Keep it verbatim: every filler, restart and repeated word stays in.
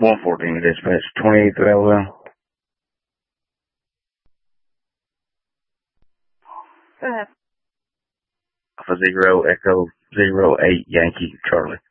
one fourteen dispatch, twenty-eighth of Alabama. Go ahead. Alpha Zero Echo Zero Eight Yankee Charlie.